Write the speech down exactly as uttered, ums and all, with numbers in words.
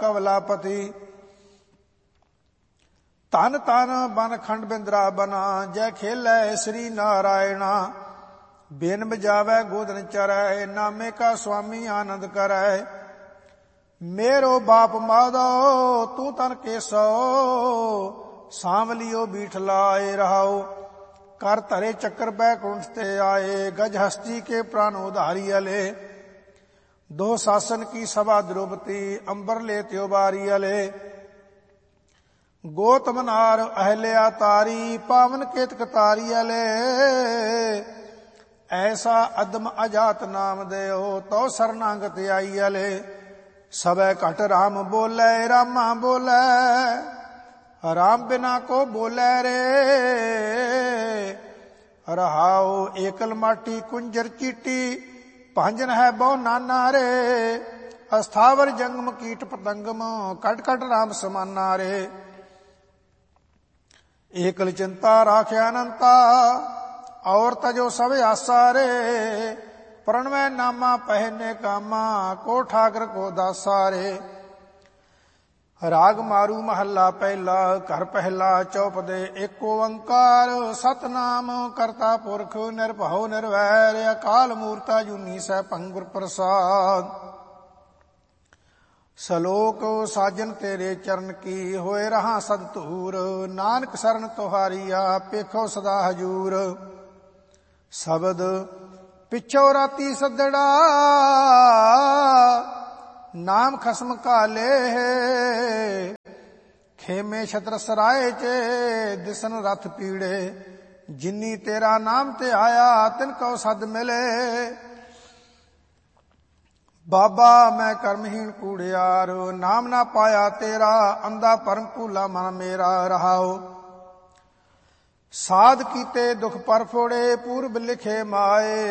ਕਵਲਾਪਤੀ। ਧਨ ਧਨ ਬਨ ਖੰਡ ਬਿੰਦਰਾ ਬਨਾ, ਜੈ ਖੇਲੈ ਸ੍ਰੀ ਨਾਰਾਇਣਾ। ਬੇਨ ਬਜਾਵੈ ਗੋਦਨ ਚਰੈ, ਨਾਮੇ ਕਾ ਸੁਆਮੀ ਆਨੰਦ ਕਰੈ। मेरो बाप माधो तू तन केसो, सांवलियो बीठ लाए रहाओ। कर धरे चक्र बैकुंठ ते आए, गज हस्ती के प्राण उधारी अले। दो शासन की सभा द्रौपदी, अंबर ले त्यो बारी अले। गौतम नार अहल्या तारी, पावन केतक तारी अले। ऐसा अदम अजात नाम देओ, तो शरणागत आई अले। सबे घट राम बोले, रामा बोले, राम बिना को बोले रे। रहाओ एकल माटी कुंजर चीटी, भांजन है बहु नाना रे। अस्थावर जंगम कीट पतंगम, कट कट राम समाना रे। एकल चिंता राख्या अनंता, और तजो सब आसा रे। प्रणवै नामा पहने कामा, को ठाकर को दासा रे। राग मारू महला पहला, घर पहला चौपदे एक ओंकार। सतनाम करता पुरख, निर्भव निर्वैर, अकाल मूर्ता जूनी सै पंगुर प्रसाद। सलोक साजन तेरे चरण की, होए रहा सद तूर। नानक सरन तुहारिया, पेखो सदा हजूर। शब्द पिछो राती सदड़ा, नाम खसम काले। खेमे छत्र सराय चे, दिसन रथ पीड़े। जिन्नी तेरा नाम ते आया, तिनको सद मिले। बाबा मैं कर्महीन कूड़ियार, नाम ना पाया तेरा। अंधा परम भूला मन मेरा रहाओ। साध कीते दुख पर फोड़े, पूर्व लिखे माए।